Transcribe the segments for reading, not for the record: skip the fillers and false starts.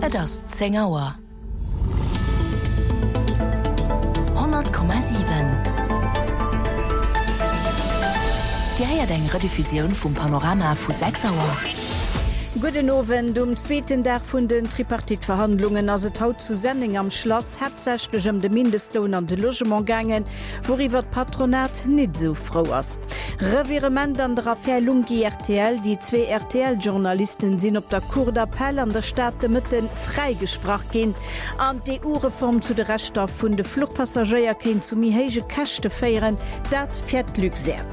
Et ass 10 Auer. 100,7. Di heiert eng Rediffusioun vum Panorama vu 6 Auer. Guten Abend, zweiten Tag von den Tripartitverhandlungen as et haut zu Sending am Schloss hauptsächlich de Mindestlohn an de Logement gangen, worüber Patronat nicht so froh ist. Revirement an der Affaire Lungi RTL, die 2 RTL-Journalisten sind op der Cour d'appel an der Stadt mitten freigesprach gehen. An die EU-Reform zu der Rechtsstoff von de Flugpassagier können zu mir hege Kächte feiern, dat fährt Glück sehr.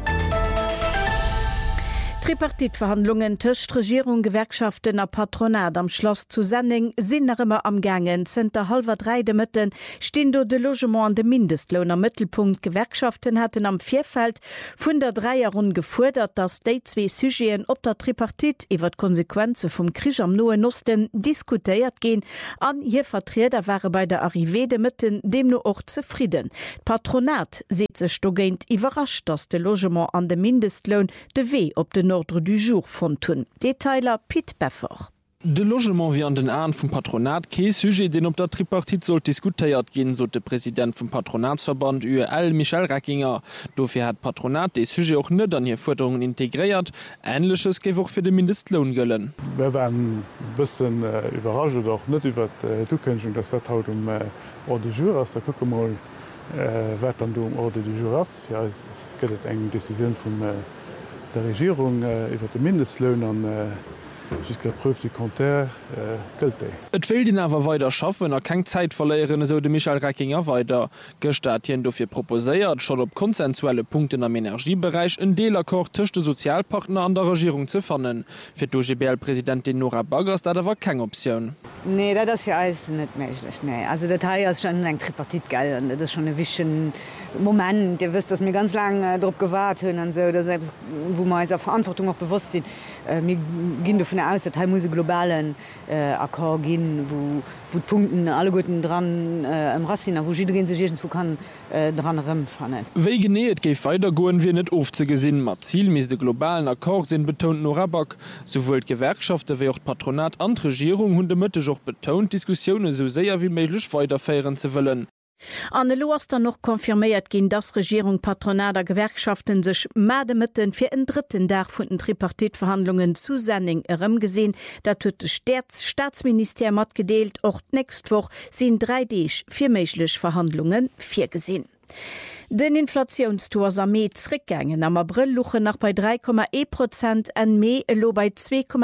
Tripartitverhandlungen töcht Regierung, Gewerkschaften a Patronat am Schloss zu Senning sind noch immer am Gangen. Sind der 2:30 mitten stehen do de Logement an de Mindestlohn am Mittelpunkt. Gewerkschaften hatten am Vierfeld vun der Dreierrunde gefordert, dass die 2 Sujeten op der Tripartit iwwer Konsequenzen vom Krieg am Nahen Osten diskutiert gehen. An hier Vertreter waren bei der Arrivée de mitten dem nur auch zufrieden. Patronat sieht sich stogent überrascht, dass de Logement an de Mindestlohn de Weh op den Ordre du jour von tun. Detailer Piet Beffer. De Logement wie an den Ahn vum Patronat ke Sujet, den op der Tripartit soll diskutiert gehen, so de Präsident vom Patronatsverband UL Michel Rackinger. Dofir hat Patronat de Sujet auch net an hier Forderungen integriert. Ähnliches gewoch für den Mindestlohn göllen. Wir waren bisschen überrascht doch net über Dukenchung, dass dat haut Ordre du jour da gucke mal wat an du Ordre du jour ja, gëtt eng Decision von der Regierung über den Mindestlöhn an jusqu'à preuve du contraire gilt. Et will den aber weiter schaffen, keine Zeit verlieren, so de Michel Rackinger weiter. Gestatien dafür proposiert, schon ob konsensuelle Punkte am Energiebereich in Deelakkord zwischen den Sozialpartner an der Regierung zu finden. Für die GBL-Präsidentin Nora Baggers da war keine Option. Nee, das ist für alles nicht möglich. Nee. Also der Teil ist schon ein Tripartit geil und das ist schon ein bisschen Moment. Ihr wisst, dass wir ganz lange darauf gewartet haben und so, dass selbst, wo wir unserer Verantwortung auch bewusst sind, wir gehen davon aus, dass muss globalen Akkord gehen, wo die Punkte alle guten dran im Rassina, wo jeder sich wo kann dran rumfahren. Wie genäht geht weiter, gehen wir nicht oft zu gesehen. Mit Ziel mit den globalen Akkord sind betont Nora Back. Sowohl die Gewerkschaften wie auch die Patronat und die Regierung haben damit auch betont, Diskussionen so sehr wie möglich weiterführen zu wollen. An de Loaster noch konfirméiert gin, dass Regierung, Patronat der Gewerkschaften sech Mademitten fir en dritten Tag vun den Tripartitverhandlungen zu Senning gesehen. Dat huet de Staatsminister mat gedeelt, och nächst woch sind 3D fir méiglech Verhandlungen 4 gesinn. Den Inflationstor Armee zurückgängen am April luchen nach bei 3,1% en Mai lo bei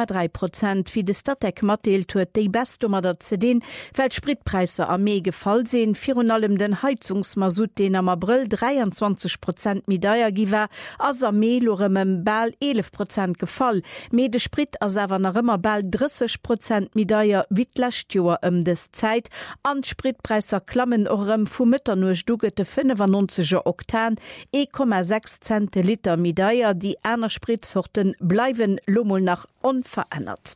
2,3%, wie de Statek matdeelt huet déi bestummer der CDN, weil Spritpreise am Mai gefall sinn, virun allem den Heizungsmasut, den am April 23% midaier giwer, as am Mai lorem bal 11% gefall. Me de Sprit as awer nach ëmmer bal 30% midaier witlächt Joer des Zeit. An Spritpreiser klammen orem vu Mëtternuch dugete 95 Oktan 1,6 Zentiliter Midaier, die einer Spritsorten bleiben lommel nach unverändert.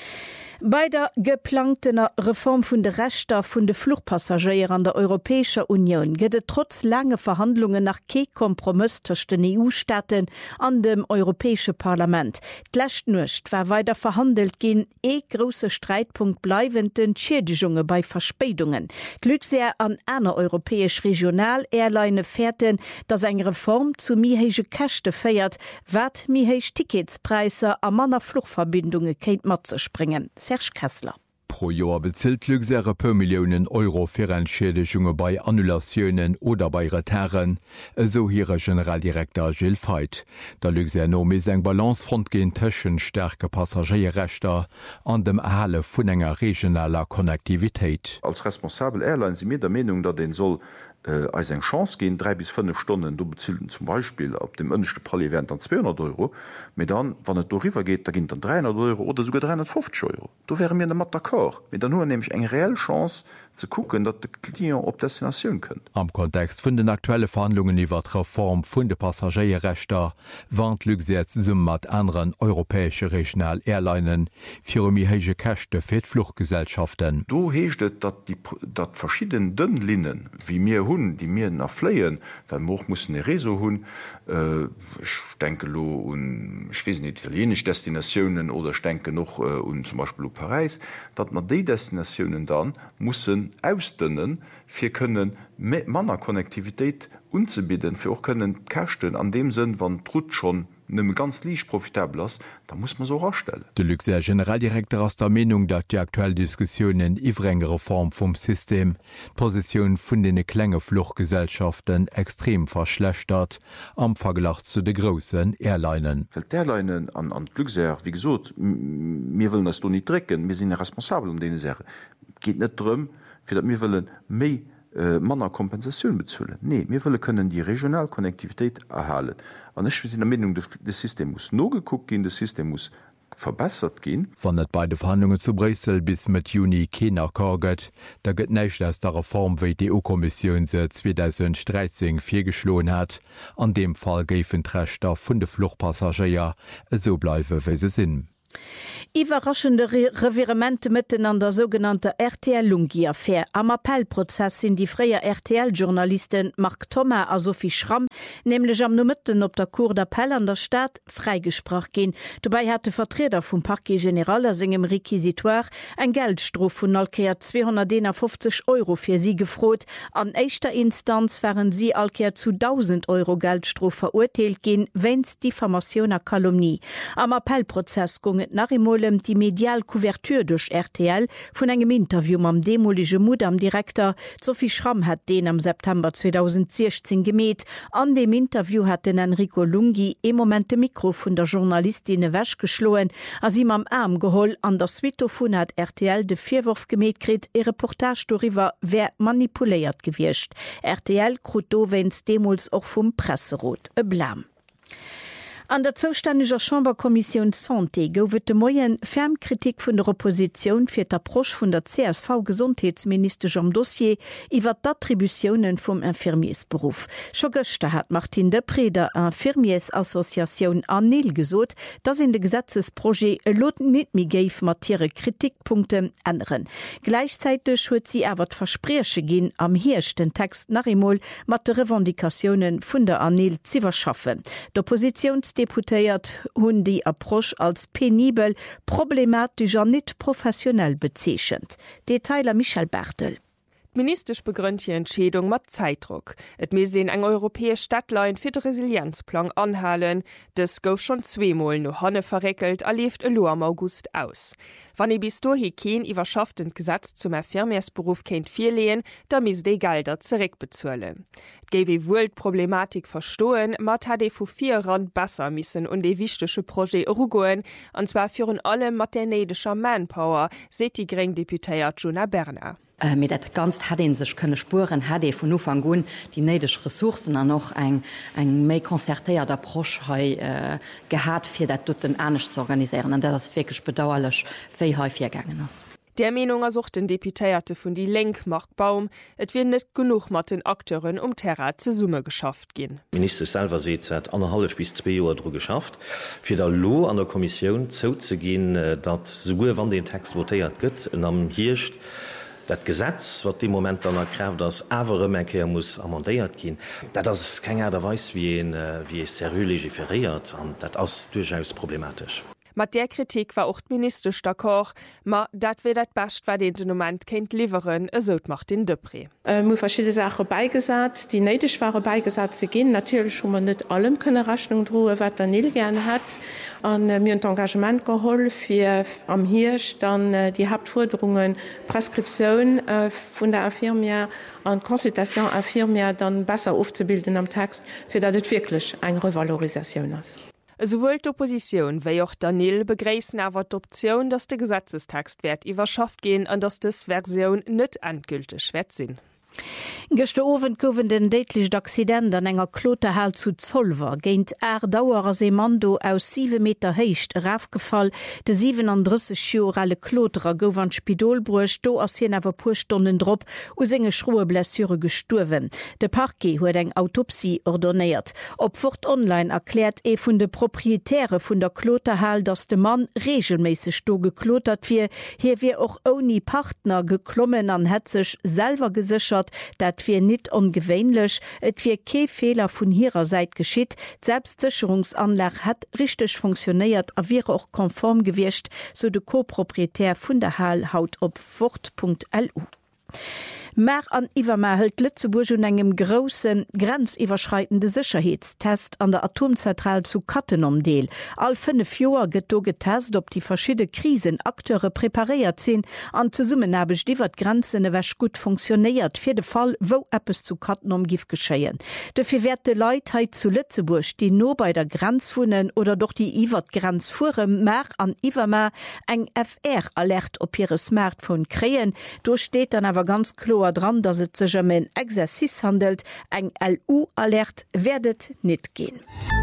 Bei der geplanten Reform vun de Rechter vun de Flugpassagier an der Europäischer Union gëtt trotz lange Verhandlungen nach Kompromiss zwischen den EU-Staaten an dem Europäische Parlament. D'lächt nucht war weiter verhandelt gin grosse Streitpunkt bleibenden Schädigungen bei Verspätungen. Glückseer an einer europäisch Regional-Airline fährten, dass eng Reform zu miheige Kächte feiert, wat miheig Ticketspreise a manner Flugverbindungen kennt mat ze springen. Serge Kessler. Pro Jahr bezielt Luxaire per Millionen Euro für Entschädigungen bei Annulationen oder bei Retarren, so hier Generaldirektor Gilles Veit. Der Luxaire no mis eng Balancefront gehen tschen stärke Passagierrechter an dem Erhalle vun enger regionaler Konnektivität. Als responsable Airline sind mir der Meinung, dass den soll als eng Chance gehen 3 bis 5 Stunden du bezielten zum Beispiel ab dem ënnechte Pali wären dann 200 €, mit dann wann het darüber geht, da ginnt dann 300 € oder sogar 350 €. Du wären mir mat d'accord, mit dann nur nämlich eng reelle Chance zu gucken, dat de Klient op Destination könnt. Am Kontext vun den aktuelle Verhandlungen iwwer d' Reform vun de Passagierrechter warnt Luxaire zusammen mat anderen europäische Regional Airlinen fir mihéige Kächte fir d'Fluchtgesellschaften. Du heeschtet dat verschiedenen Dënnlinnen wie mir hunn, die mir erfleien, weil moch muss e Reso hunn denke lo un schwesen italienisch Destinationen oder denke noch zum Beispiel Paris, dat man die Destinationen dann mussssen ausdünnen, fir können Manner Konnektivität unzubieden, fir auch können kachten an dem Sinn, wann Trut schon nimm ganz liich profitabel ass, da muss man so rastellen. De Luxer Generaldirektor aus der Meinung, dat die aktuelle Diskussionen iwrengere Form vum System Position vun de klenge Fluchtgesellschaften extrem verschlechtert am Vergleich zu de großen Airlinen. Airlinen an Luxer, wie gesot, mir wollen das du nicht drecken, mir sind responsabel um denen Sache. Geht net drum, fir dat mir wollen méi Manner Kompensation bezzuelen. Nee, wir wollen können die Regionalkonnektivität erhalen. An in der Meinung, das System muss no geguckt gehen, das System muss verbessert gehen. Wann net beide Verhandlungen zu Brüssel bis mit Juni keiner karget, da gëtt nächt aus der Reform wie die EU-Kommission se 2013 firgeschloen hat. An dem Fall géifen d'Rechter vun de Fluchtpassagier so bleiwe wie se sinn. Iwerraschende Reviremente mitten an der sogenannte RTL-Lungi-Affaire. Am Appellprozess sind die freie RTL-Journalisten Mark Thomas a Sophie Schramm nämlich am Nomitten op der Cour d'Appell an der Stadt freigesprach gin. Dabei hatte Vertreter vum Parquet General as engem Requisitoire ein Geldstrof vun alkeer 250 € fir sie gefrot. An eischter Instanz waren sie alkeer zu 1000 € Geldstrof verurteilt gin, wenns Diffamation a Kalumnie. Am Appellprozess gongen nach Molem die Medialkuvertur durch RTL vun engem Interview am demolige Mut am Direktor Sophie Schramm hat den am September 2016 gemäht. An dem Interview hat den Enrico Lungi im Moment de Mikro vun der Journalistin wäsch geschloen, as ihm am Arm geholl an der Switofon hat RTL de Vierwurf gemäht krit e Reportage darüber, wer manipuliert gewircht. RTL kruto wenns Demos auch vum Presserot e Blam. An der zuständiger Chamberkommission Santé goufet de moien Fermkritik vun der Opposition fir d'Approch vun der CSV-Gesundheitsminister am Dossier iwwer d'Attributionen vum Infirmiersberuf. Scho gëchte hat Martin Depré der Infirmiersassoziation ANIL gesot, dats in de Gesetzesproje e lot net mi géif matiere Kritikpunkte ändern. Gleichzeitig huet sie awer d'Verspreche ginn am hirchten Text nach emol mat de Revendikationen vun der ANIL ziwerschaffen. Deputéiert hunn die Approch als penibel, problematisch an net professionell bezeechent. Detailer Michael Bertel. Ministerisch begrünnt die Entschädung mat Zeitdruck. Et me sehen eng europäisch Stadtlein fir de Resilienzplan anhalen. Das gouf schon 2-mal no Honne verreckelt, erlieft lo am August aus. Wann e bis dohi keen iwwerschaftend Gesetz zum Infirmiersberuf kennt lehen, da mis de Gelder zurückbezuelen. Gewi wohl Problematik verstohlen, mat hat vu 4 Rand besser missen und de wichtigsche Projekt rugoen, und zwar führen alle maternedischer Manpower, seht die Grengdeputéiert Jona Berner. Mit dat ganz hat sech könne Spuren hat vu no van Gun die nedech Ressourcen an noch eng méi konzertéiert Approch gehabt fir dat den ernstnecht zu organisieren, an der das wirklich bedauerlich wéi häufiggegangen ass. Der Meinung ersucht den Deputéierte vun die Lenk Mark Baum, et wird net genug mat den Akteuren Terra ze Summe geschafft gin. Minister selber se seit 1,5 bis 2 Joer dro geschafft, fir der Lo an der Kommission zo ze gin, dat so wann den Text votéiert gëtt en am hircht. Dat Gesetz wat de Moment an erkräft, dats awere Menkeer muss amendéiert gin. Dat ass keng derweis wie serreux legiferiert an dat ass durchaus problematisch. Mat der Kritik war auch ministerisch d'accord, ma dat wir dat bascht war den Moment kennt liveren, esot macht den Depré. Mu verschiedene Sachen beigesat, die neidisch waren beigesat ze gin, natürlich schon man net allem könne Rechnung drohe, wat der Nil gerne hat, an mir ein Engagement geholl fir am Hirsch dann die Hauptforderungen Preskription vun der Infirmier an Konsultation Infirmier dann besser aufzubilden am Text, fir dat het wirklich eng Revalorisation ass. Sowohl d'Opposition wie auch Daniel begräßen aber die Option, dass der Gesetzestext wird überschafft gehen und dass das Version nicht endgültig wird sind. Geste Owen gowen den deitlich d'Accident an enger Kloterhel zu Zollver géint Dauerer Seemando aus 7 Meter heicht rafgefall, de 37 Jorelle Kloterer gouf an Spidolbruch do ass hien awer puerstonnen drop ou senge schroe Blessure gesturwen. De Parquet huet eng Autopsie ordonnéiert. Op Fort Online erklärt vun de Proprietäre vun der Kloterhel, dats de Mann regelméisseg sto geklotert wie, hier wie och oni Partner geklommen an hetzech selber gesichert, gefordert, dat wir nicht ungewöhnlich, et wir kein Fehler von ihrer Seite geschieht. Selbstsicherungsanlage hat richtig funktioniert, a wäre auch konform gewirrscht, so der Co-Proprietär von der Hall haut op fort.lu. Mer an Iwermer hält Lützeburg un engem grossen grenziwwerschreitende Sicherheitstest an der Atomzentral zu Kattenomdeel. All 5 Joer gët do getest, ob die verschiedene Krisenakteure prepariert sinn, an ze summen habech diwer Grenzen ewäch gut funktioniert, fir de Fall wo Appes zu Kattenom gif geschéien. Defir werd de Leitheit zu Lützeburg, die no bei der Grenzfunnen oder doch die Iwert-Grenz furem Mer an Iwermer eng FR-Alert op ihre Smartphone kreen. Do steht dann awer ganz klar dran, dass es sich um ein Exerzice handelt, eng LU-Alert werdet nicht gehen.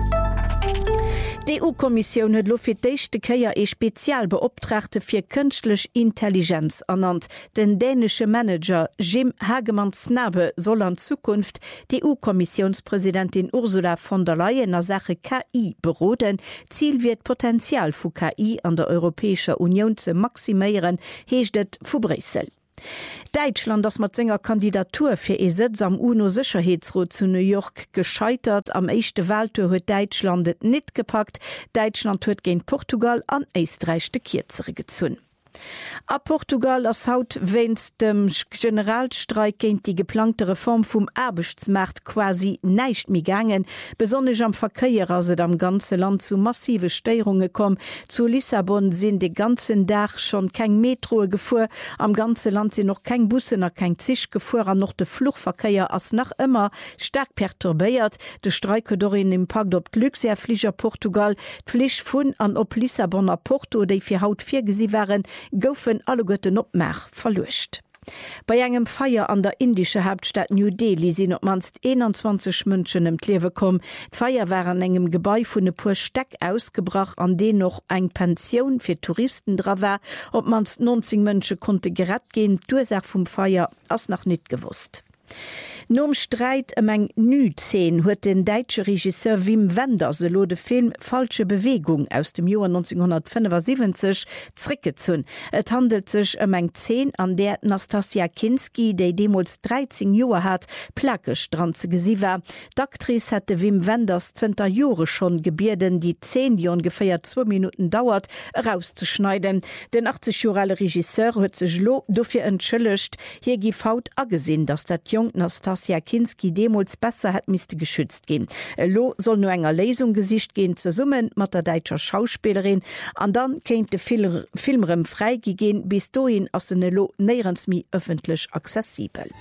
Die EU-Kommission hat für die erste Kehr eine Spezialbeauftragte für künstliche Intelligenz ernannt. Den dänischen Manager Jim Hagemann-Snabe soll in Zukunft die EU-Kommissionspräsidentin Ursula von der Leyen in der Sache KI beraten. Ziel wird Potenzial für KI an der Europäischen Union zu maximieren, heißt es von Brüssel. Deutschland das mat senger Kandidatur fir e Sitz am UNO-Sicherheitsrat zu New York gescheitert. Am Echte Welttour huet Deutschland et net gepackt. Deutschland huet géint Portugal an Österreich de Kirzere gezun. A Portugal ass haut wennst dem Generalstreik géint die geplante Reform vum Erbechtsmarkt quasi neicht mi gangen. Besonnech am Verkeier as am ganze Land zu massive Steierungen kom. Zu Lissabon sinn de ganzen Dach schon keng Metroe gefuhr. Am ganze Land sinn noch keng Bussen a keng Zich gefuhr an noch de Fluchverkeier ass nach immer stark perturbéiert. De Streike dorin Impact op d'Luxairflieger Portugal, d'Flich vun an op Lissabon a Porto, déi fir haut 4 gesi waren, goufen alle Götten op Mer verlucht. Bei engem Feier an der indische Hauptstadt New Delhi sinn op manst 21 Mënschen em Klewe kom. D'Feier waren engem Gebäi vun e puer Steck ausgebracht, an de noch eng Pensionioun fir Touristen dra war. Op manst 90 Mënsche konnte gerat gehen, d'Ursach vum Feier ass noch net gewusst. Nom Streit eng Nüzen huet den deitsche Regisseur Wim Wenders se lo de Film Falsche Bewegung aus dem Joar 1975 zrickezun. Et handelt sich eng 10 an der Nastasia Kinski, déi demols 13 Joer hat, plakeg dran ze gesi war. D'Aktris hätte Wim Wenders 10. Jore schon gebierden, die 10 die ungefähr 2 Minuten dauert, rauszuschneiden. Den 80-jorale Regisseur huet sech lo dofir entschëllecht, hier gif haut agesinn, dass dat Jung Nastasia Kinski demols besser hat miste geschützt gehen. Lo soll nur enger Lesung gesicht gehen zu summen mat der deutscher Schauspielerin, an dann kennt de Filmrem freigegehen, bis dahin as lo näherensmi öffentlich zesibel.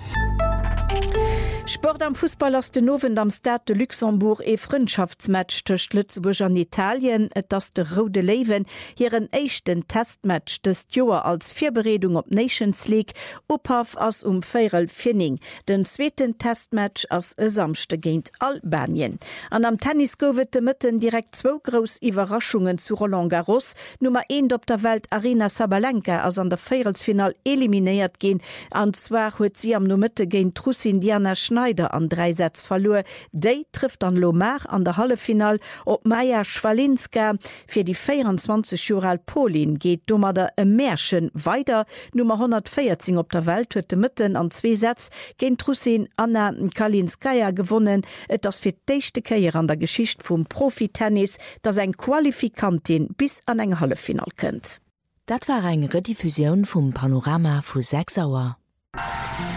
Sport am Fußball aus den Nowen am Stade de Luxembourg e Freundschaftsmatch töcht Lützeburg an Italien, das de Rode Löwen hieren echten Testmatch des Joer als Vorbereitung op Nations League ophaf as Feirel Finning. Den zweiten Testmatch as samste géint Albanien. An am Tennis gowet de Mitten direkt 2 groß Überraschungen zu Roland Garros. Nummer 1 op der Welt Arina Sabalenka as an der Feirelsfinal eliminiert gehen. An zwar huet sie am Mitte géint Trussin Diana Schneider an 3 Sätze verlor. Déi trifft an Lomar an der Hallefinal op Maja Schwalinska. Für die 24-Joral Polin geht dummer der Märchen weiter. Nummer 114 op der Welt huet de Mitten an 2 Sätze gegen Trussin Anna Kalinskaya gewonnen. Das fir d'échte Käier an der Geschicht vum Profitennis, das eng Qualifikantin bis an eng Hallefinal kënnt. Dat war eng Rediffusion vum Panorama vu 6 Auer.